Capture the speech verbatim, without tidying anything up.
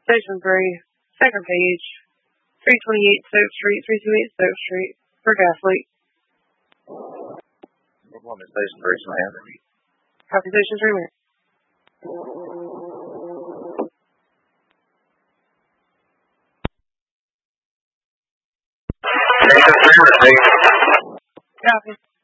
Station three, second page, three twenty-eight Soap Street, three twenty-eight Soap Street, for gas leak. One is Station three, Samantha. Copy Station three, minutes. Station three, receive. Copy.